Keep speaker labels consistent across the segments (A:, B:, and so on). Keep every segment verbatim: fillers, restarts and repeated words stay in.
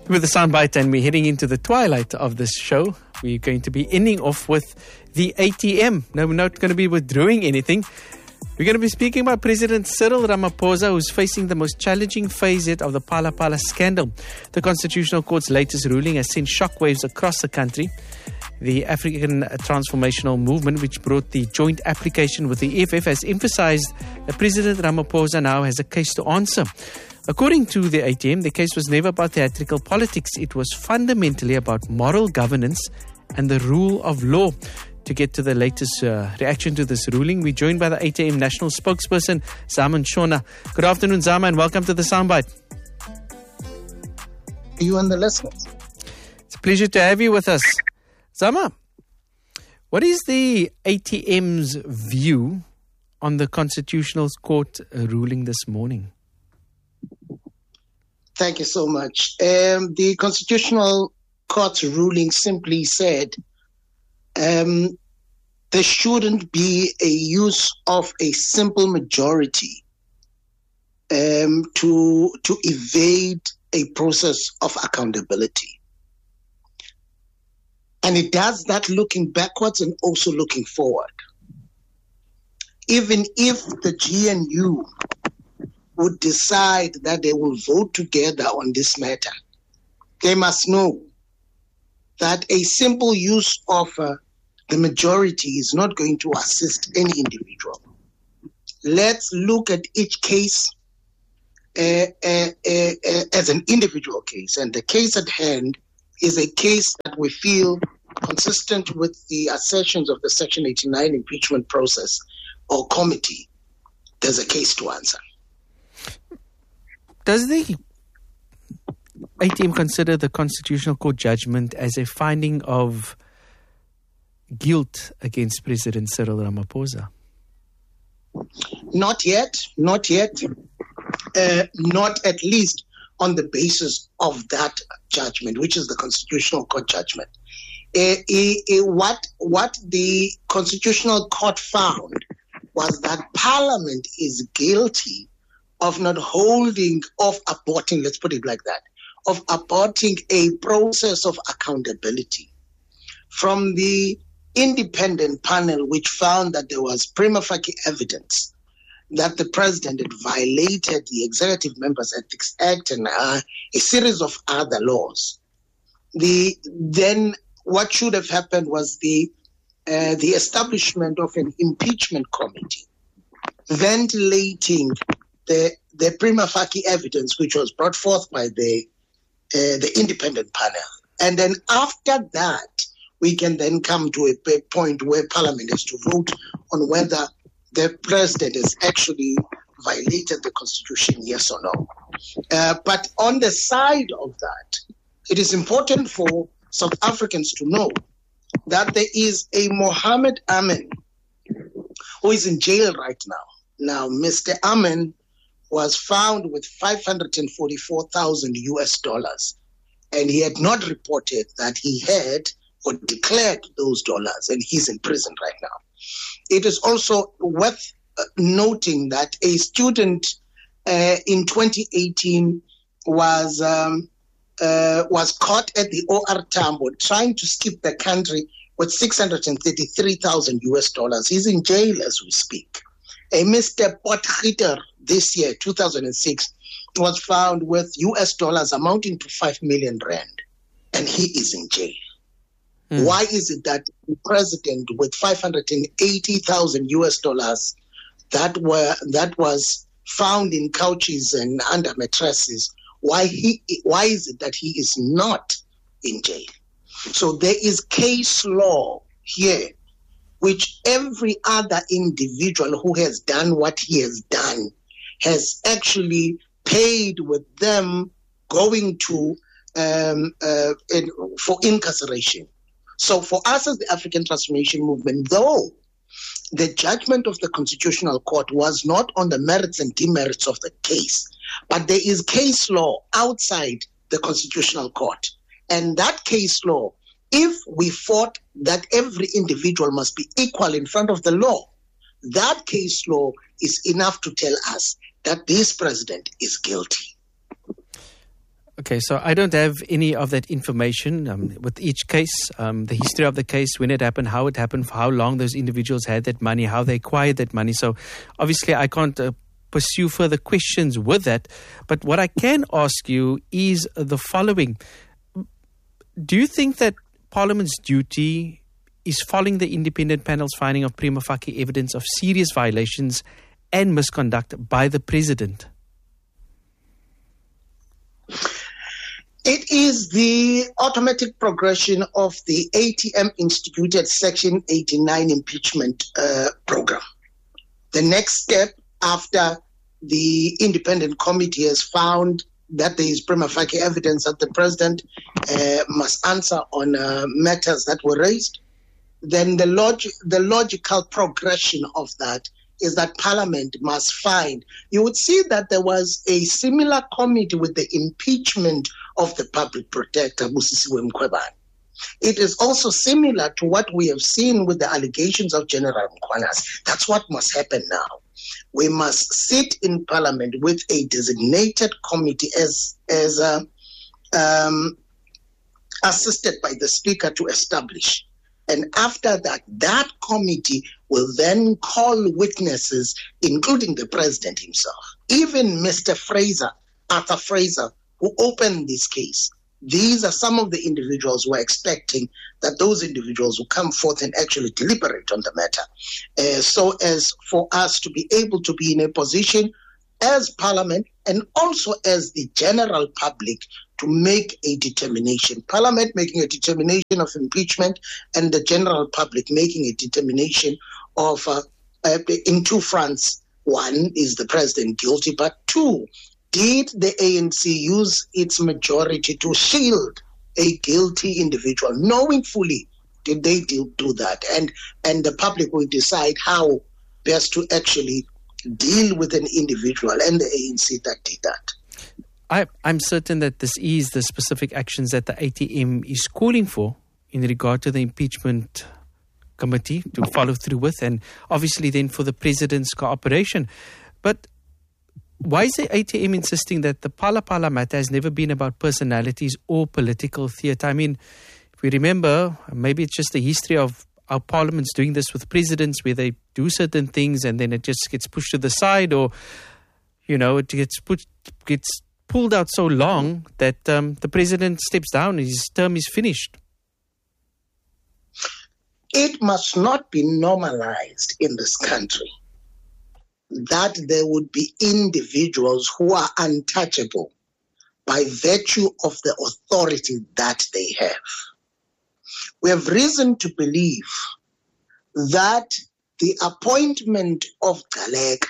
A: With the soundbite, and we're heading into the twilight of this show. We're going to be ending off with the A T M. No, we're not going to be withdrawing anything. We're going to be speaking about President Cyril Ramaphosa, who's facing the most challenging phase yet of the Phala Phala scandal. The Constitutional Court's latest ruling has sent shockwaves across the country. The African Transformational Movement, which brought the joint application with the E F F, has emphasized that President Ramaphosa now has a case to answer. According to the A T M, the case was never about theatrical politics. It was fundamentally about moral governance and the rule of law. To get to the latest uh, reaction to this ruling, we're joined by the A T M National Spokesperson, Zama Nshona. Good afternoon, Zama, and welcome to the Soundbite.
B: You and the listeners.
A: It's a pleasure to have you with us. Zama, what is the A T M's view on the Constitutional Court ruling this morning?
B: Thank you so much. Um, the Constitutional Court's ruling simply said um, there shouldn't be a use of a simple majority um, to to evade a process of accountability. And it does that looking backwards and also looking forward. Even if the G N U would decide that they will vote together on this matter, they must know that a simple use of uh, the majority is not going to assist any individual. Let's look at each case uh, uh, uh, uh, as an individual case. And the case at hand is a case that we feel consistent with the assertions of the Section eighty-nine impeachment process or committee. There's a case to answer.
A: Does the A T M consider the Constitutional Court judgment as a finding of guilt against President Cyril Ramaphosa?
B: Not yet, not yet, uh, not at least on the basis of that judgment, which is the Constitutional Court judgment. Uh, uh, uh, what, what the Constitutional Court found was that Parliament is guilty of not holding, of aborting, let's put it like that, of aborting a process of accountability from the independent panel, which found that there was prima facie evidence that the president had violated the Executive Members Ethics Act and uh, a series of other laws. The then what should have happened was the uh, the establishment of an impeachment committee, ventilating the the prima facie evidence which was brought forth by the uh, the independent panel, and then after that we can then come to a, a point where Parliament has to vote on whether the president has actually violated the Constitution, yes or no. Uh, but on the side of that, it is important for South Africans to know that there is a Mohammed Amin who is in jail right now. Now, Mister Amin was found with five hundred forty-four thousand U S dollars, and he had not reported that he had or declared those dollars, and he's in prison right now. It is also worth uh, noting that a student uh, in twenty eighteen was um, uh, was caught at the O R Tambo trying to skip the country with six hundred thirty-three thousand U S dollars. He's in jail as we speak. A Mister Potgieter this year, two thousand six, was found with U S dollars amounting to five million rand, and he is in jail. Mm. Why is it that the president with five hundred eighty thousand U S dollars that were that was found in couches and under mattresses, why he why is it that he is not in jail? So there is case law here, which every other individual who has done what he has done has actually paid with them going to um, uh, in, for incarceration. So for us as the African Transformation Movement, though the judgment of the Constitutional Court was not on the merits and demerits of the case, but there is case law outside the Constitutional Court. And that case law, if we fought that every individual must be equal in front of the law, that case law is enough to tell us that this president is guilty.
A: Okay, so I don't have any of that information um, with each case, um, the history of the case, when it happened, how it happened, for how long those individuals had that money, how they acquired that money. So obviously I can't uh, pursue further questions with that. But what I can ask you is the following. Do you think that Parliament's duty is following the independent panel's finding of prima facie evidence of serious violations and misconduct by the President?
B: It is the automatic progression of the A T M instituted Section eighty-nine impeachment uh, program. The next step after the independent committee has found that there is prima facie evidence that the President uh, must answer on uh, matters that were raised, then the, log- the logical progression of that is that Parliament must find. You would see that there was a similar committee with the impeachment of the public protector, Busisiwe Mkhwebane. It is also similar to what we have seen with the allegations of General Mkhwanazi. That's what must happen now. We must sit in Parliament with a designated committee as, as uh, um, assisted by the Speaker to establish. And after that, that committee will then call witnesses, including the President himself. Even Mister Fraser, Arthur Fraser, who opened this case, these are some of the individuals who are expecting that those individuals will come forth and actually deliberate on the matter. Uh, so as for us to be able to be in a position as Parliament and also as the general public to make a determination. Parliament making a determination of impeachment and the general public making a determination of, uh, uh, in two fronts. One, is the President guilty? But two, did the A N C use its majority to shield a guilty individual? Knowing fully, did they do, do that? And, and the public will decide how best to actually deal with an individual and the A N C that did that.
A: I, I'm certain that this is the specific actions that the A T M is calling for in regard to the impeachment committee to follow through with, and obviously then for the President's cooperation. But why is the A T M insisting that the Phala Phala matter has never been about personalities or political theatre? I mean, if we remember, maybe it's just the history of our parliaments doing this with presidents where they do certain things and then it just gets pushed to the side, or, you know, it gets put, gets pulled out so long that um, the President steps down and his term is finished.
B: It must not be normalized in this country that there would be individuals who are untouchable by virtue of the authority that they have. We have reason to believe that the appointment of Gcaleka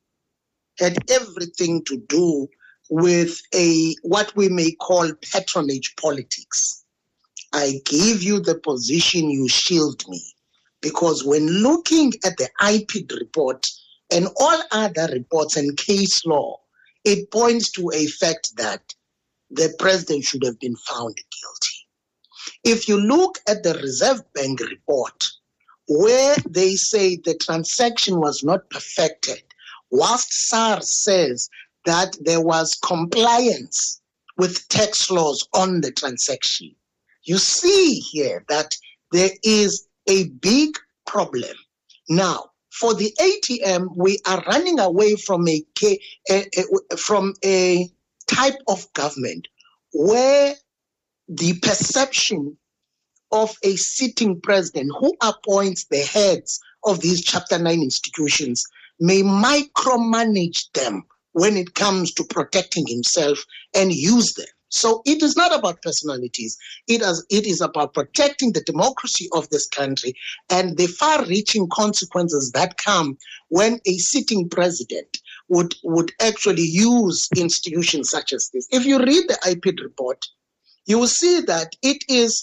B: had everything to do with a what we may call patronage politics. I give you the position, you shield me. Because when looking at the I P D report and all other reports and case law, it points to a fact that the President should have been found guilty. If you look at the Reserve Bank report, where they say the transaction was not perfected, whilst SARS says that there was compliance with tax laws on the transaction, you see here that there is a big problem. Now, for the A T M, we are running away from a, a, a from a type of government where the perception of a sitting president who appoints the heads of these Chapter nine institutions may micromanage them when it comes to protecting himself and use them. So it is not about personalities. It is, it is about protecting the democracy of this country and the far-reaching consequences that come when a sitting president would, would actually use institutions such as this. If you read the I P D report, you will see that it is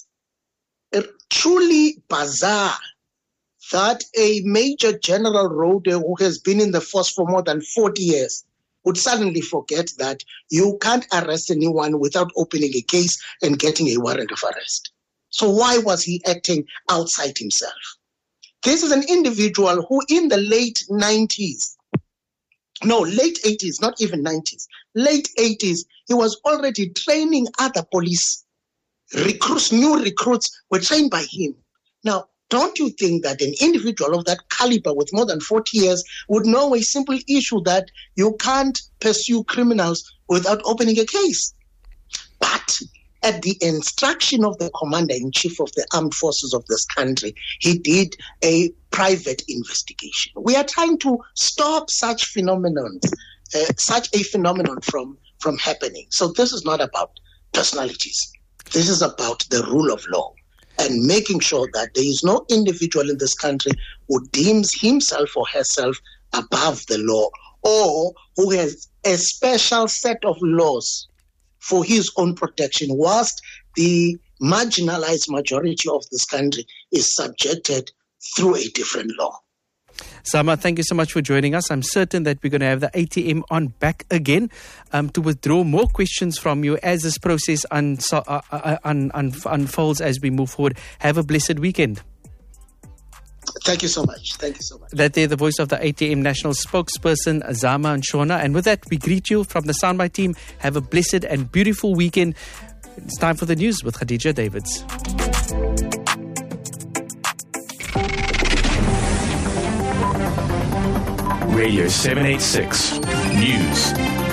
B: truly bizarre that a Major General Rode, who has been in the force for more than forty years, would suddenly forget that you can't arrest anyone without opening a case and getting a warrant of arrest. So why was he acting outside himself? This is an individual who in the late nineties no, late eighties, not even nineties, late eighties, he was already training other police recruits, new recruits were trained by him. Now, don't you think that an individual of that caliber with more than forty years would know a simple issue that you can't pursue criminals without opening a case? But at the instruction of the commander-in-chief of the armed forces of this country, he did a private investigation. We are trying to stop such phenomenon, uh, such a phenomenon from, from happening. So this is not about personalities. This is about the rule of law and making sure that there is no individual in this country who deems himself or herself above the law or who has a special set of laws for his own protection, whilst the marginalized majority of this country is subjected through a different law.
A: Zama, thank you so much for joining us. I'm certain that we're going to have the A T M on back again um, to withdraw more questions from you as this process un- uh, uh, un- un- unfolds as we move forward. Have a blessed weekend.
B: Thank you so much. Thank you so much.
A: That there, the voice of the A T M National Spokesperson, Zama Nshona. And with that, we greet you from the Soundbite team. Have a blessed and beautiful weekend. It's time for the news with Khadija Davids.
C: Radio seven eighty-six News.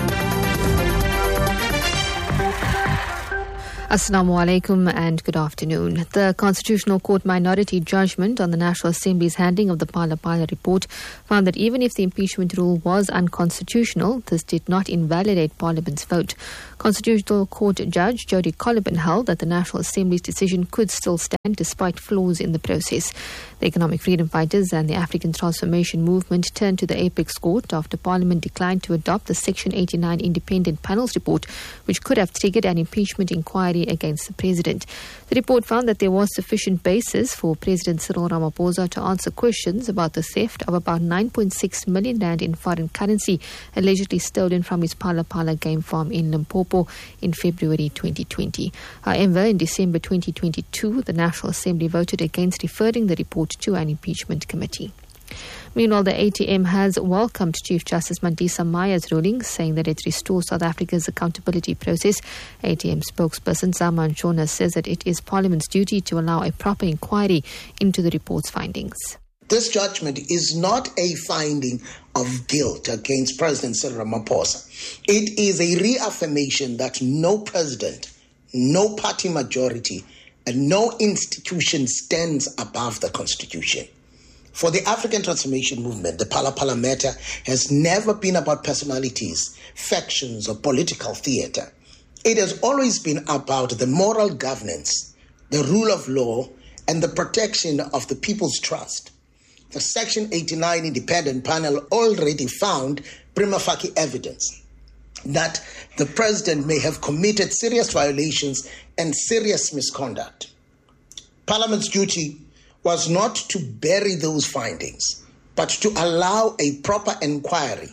D: Assalamu alaikum and good afternoon. The Constitutional Court minority judgment on the National Assembly's handling of the Phala Phala report found that even if the impeachment rule was unconstitutional, this did not invalidate Parliament's vote. Constitutional Court Judge Jody Colibin held that the National Assembly's decision could still stand despite flaws in the process. The economic freedom fighters and the African Transformation Movement turned to the Apex Court after Parliament declined to adopt the Section eighty-nine independent panel's report, which could have triggered an impeachment inquiry against the President. The report found that there was sufficient basis for President Cyril Ramaphosa to answer questions about the theft of about nine point six million rand in foreign currency allegedly stolen from his Phala Phala game farm in Limpopo in February twenty twenty. However, in December twenty twenty-two, the National Assembly voted against referring the report to an impeachment committee. Meanwhile, the A T M has welcomed Chief Justice Mandisa Maya's ruling, saying that it restores South Africa's accountability process. A T M spokesperson Zama Nshona says that it is Parliament's duty to allow a proper inquiry into the report's findings.
B: This judgment is not a finding of guilt against President Cyril Ramaphosa. It is a reaffirmation that no president, no party majority, and no institution stands above the Constitution. For the African Transformation Movement, the Phala Phala matter has never been about personalities, factions, or political theater. It has always been about the moral governance, the rule of law, and the protection of the people's trust. The Section eighty-nine independent panel already found prima facie evidence that the president may have committed serious violations and serious misconduct. Parliament's duty was not to bury those findings, but to allow a proper inquiry.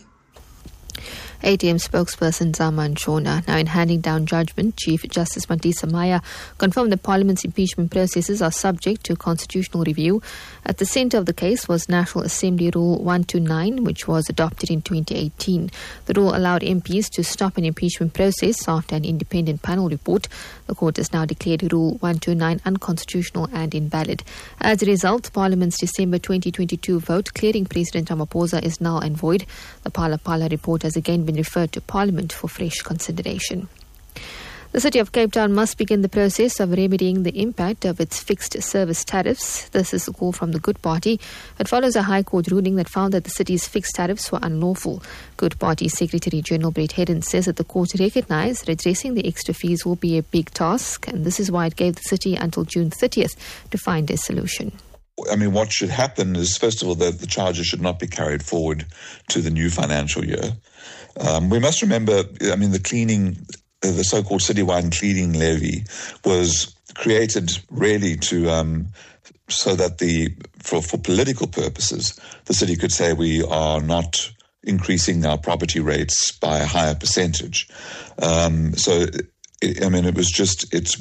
D: A T M spokesperson Zama Nshona, now in handing down judgment, Chief Justice Mandisa Maya confirmed that Parliament's impeachment processes are subject to constitutional review. At the centre of the case was National Assembly Rule one twenty-nine, which was adopted in twenty eighteen. The rule allowed M Ps to stop an impeachment process after an independent panel report. The court has now declared Rule one twenty-nine unconstitutional and invalid. As a result, Parliament's December twenty twenty-two vote clearing President Ramaphosa is null and void. The Phala Phala report has again been referred to Parliament for fresh consideration. The City of Cape Town must begin the process of remedying the impact of its fixed service tariffs. This is a call from the Good Party. It follows a High Court ruling that found that the city's fixed tariffs were unlawful. Good Party Secretary General Brett Hedden says that the court recognised that addressing the extra fees will be a big task, and this is why it gave the city until June thirtieth to find a solution.
E: I mean, what should happen is, first of all, that the charges should not be carried forward to the new financial year. Um, we must remember, I mean, the cleaning, uh, the so-called citywide cleaning levy was created really to, um, so that the, for, for political purposes, the city could say we are not increasing our property rates by a higher percentage. Um, so, it, I mean, it was just, it was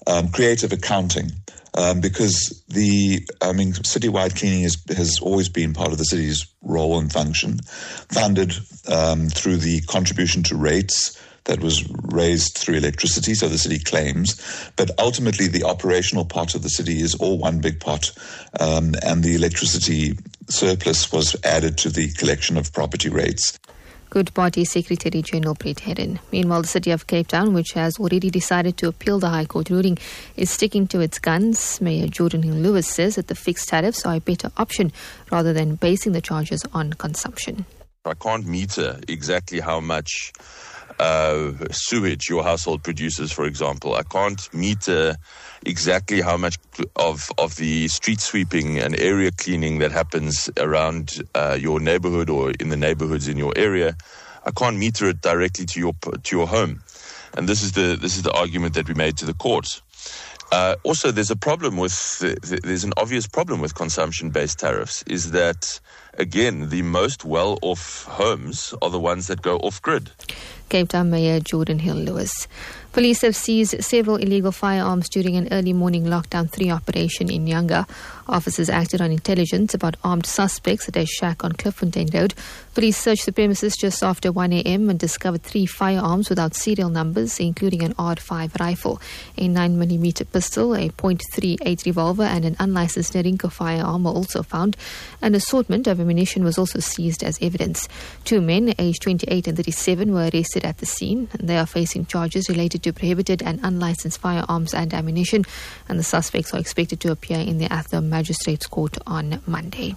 E: um, creative accounting. Um, because the, I mean, citywide cleaning is, has always been part of the city's role and function, funded um, through the contribution to rates that was raised through electricity, so the city claims. But ultimately, the operational part of the city is all one big pot, um, and the electricity surplus was added to the collection of property rates.
D: Good Party Secretary General Brett Herron. Meanwhile, the city of Cape Town, which has already decided to appeal the High Court ruling, is sticking to its guns. Mayor Jordan Hill Lewis says that the fixed tariffs are a better option rather than basing the charges on consumption.
F: I can't meter exactly how much uh, sewage your household produces, for example. I can't meter exactly how much of of the street sweeping and area cleaning that happens around uh, your neighborhood or in the neighborhoods in your area. I can't meter it directly to your to your home, and this is the this is the argument that we made to the courts. Uh, also, there's a problem with the, there's an obvious problem with consumption-based tariffs. Is that again the most well-off homes are the ones that go off-grid.
D: Cape Town Mayor Jordan Hill Lewis. Police have seized several illegal firearms during an early morning lockdown three operation in Nyanga. Officers acted on intelligence about armed suspects at a shack on Clifffontein Road. Police searched the premises just after one a.m. and discovered three firearms without serial numbers, including an R five rifle, a nine millimeter pistol, a point three eight revolver, and an unlicensed Nerinka firearm were also found. An assortment of ammunition was also seized as evidence. Two men, aged twenty-eight and thirty-seven, were arrested at the scene, and they are facing charges related to prohibited and unlicensed firearms and ammunition, and the suspects are expected to appear in the Athlone Magistrates Court on Monday.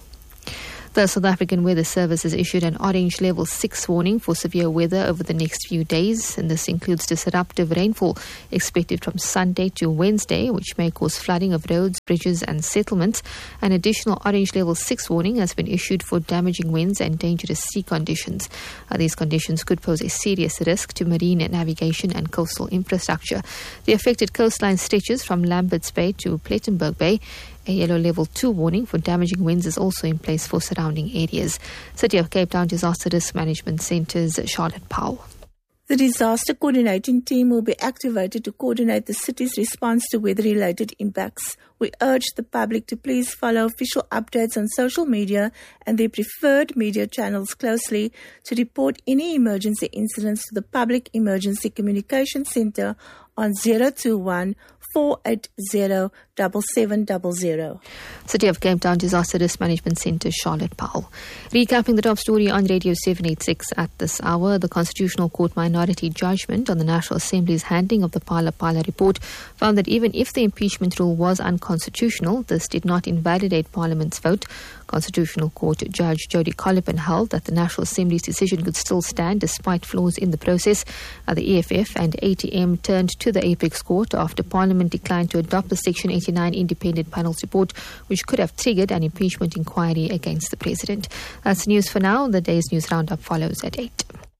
D: The South African Weather Service has issued an orange level six warning for severe weather over the next few days, and this includes disruptive rainfall expected from Sunday to Wednesday, which may cause flooding of roads, bridges and settlements. An additional orange level six warning has been issued for damaging winds and dangerous sea conditions. Uh, these conditions could pose a serious risk to marine navigation and coastal infrastructure. The affected coastline stretches from Lambert's Bay to Plettenberg Bay. A yellow level two warning for damaging winds is also in place for surrounding areas. City of Cape Town Disaster Risk Management Centre's Charlotte Powell.
G: The disaster coordinating team will be activated to coordinate the city's response to weather-related impacts. We urge the public to please follow official updates on social media and their preferred media channels closely to report any emergency incidents to the Public Emergency Communication Centre on zero two one, four eight zero, seven seven zero zero.
D: City of Cape Town Disaster Risk Management Centre, Charlotte Powell. Recapping the top story on Radio seven eighty-six at this hour, the Constitutional Court minority judgment on the National Assembly's handling of the Phala Phala report found that even if the impeachment rule was unconstitutional, this did not invalidate Parliament's vote. Constitutional Court Judge Jody Collipan held that the National Assembly's decision could still stand despite flaws in the process. Uh, the E F F and A T M turned to the Apex Court after Parliament declined to adopt the Section eighty-nine independent panel's report, which could have triggered an impeachment inquiry against the President. That's news for now. The day's news roundup follows at eight.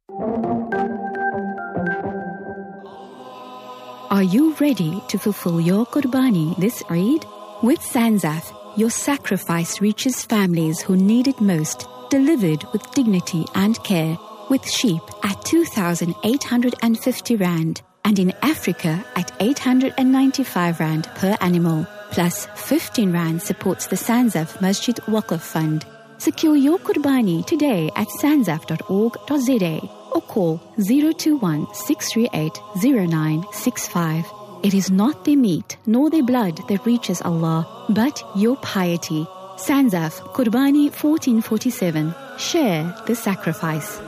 H: Are you ready to fulfill your Qurbani this Eid? With Sanzaf, your sacrifice reaches families who need it most, delivered with dignity and care, with sheep at two thousand eight hundred fifty rand and in Africa at eight hundred ninety-five rand per animal, plus fifteen rand supports the Sanzaf Masjid Waqf Fund. Secure your Qurbani today at sanzaf dot org dot z a or call zero two one, six three eight, zero nine six five. It is not their meat nor their blood that reaches Allah, but your piety. Sanzaf, Qurbani fourteen forty-seven. Share the sacrifice.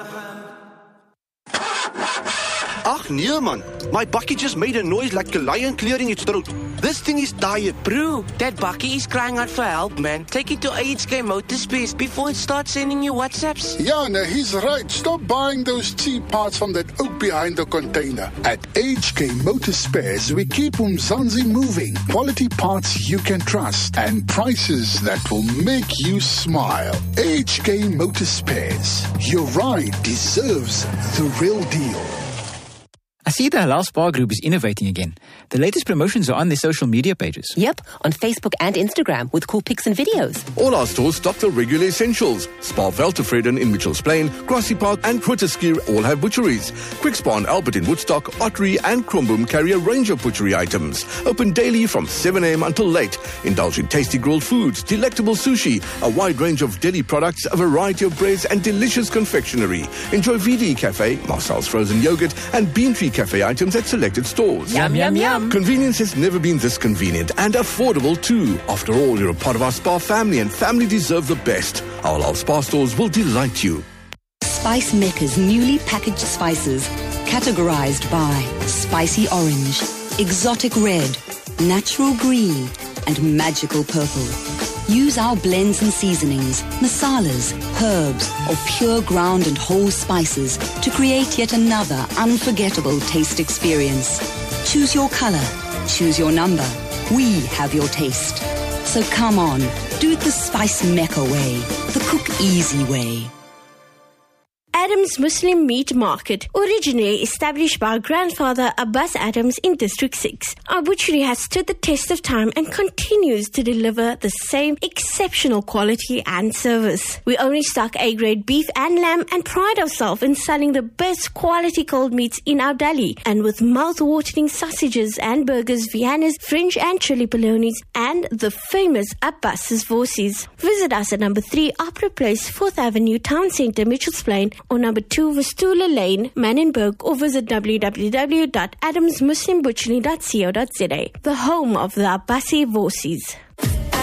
I: Ach nee man, my bakkie just made a noise like a lion clearing its throat. This thing is tired.
J: Bro, that bakkie is crying out for help, man. Take it to A H K Motorspares before it starts sending you WhatsApps.
K: Yeah, no, he's right. Stop buying those cheap parts from that oak behind the container. At A H K Motorspares, we keep Umzansi moving. Quality parts you can trust and prices that will make you smile. A H K Motorspares. Your ride deserves the real deal.
L: I see the Halal Spa Group is innovating again. The latest promotions are on their social media pages.
M: Yep, on Facebook and Instagram with cool pics and videos.
N: All our stores stock the regular essentials. Spa Veltevreden in Mitchells Plain, Grassy Park and Grooteskier all have butcheries. Quick Spa and Albert in Woodstock, Ottery and Kromboom carry a range of butchery items. Open daily from seven a.m. until late. Indulge in tasty grilled foods, delectable sushi, a wide range of deli products, a variety of breads and delicious confectionery. Enjoy V D Cafe, Marcel's frozen yogurt and Bean Tree Cafe items at selected stores.
M: Yum, yum, yum.
N: Convenience has never been this convenient and affordable too. After all, you're a part of our spa family and family deserve the best. Our Halal Spa stores will delight you.
O: Spice Mecca's newly packaged spices, categorized by spicy orange, exotic red, natural green, and magical purple. Use our blends and seasonings, masalas, herbs, or pure ground and whole spices to create yet another unforgettable taste experience. Choose your color, choose your number. We have your taste. So come on, do it the Spice Mecca way, the cook easy way.
P: Adams Muslim Meat Market, originally established by our grandfather Abbas Adams in District six. Our butchery has stood the test of time and continues to deliver the same exceptional quality and service. We only stock A-grade beef and lamb and pride ourselves in selling the best quality cold meats in our deli, and with mouth-watering sausages and burgers, Viennas, French and chili polonies, and the famous Abbas's Vorsies. Visit us at number three Opera Place, fourth Avenue, Town Centre, Mitchells Plain, or number two Vistula Lane, Manenberg, or visit w w w dot adams muslim butchery dot co dot za, the home of the Abbasi Vorsies.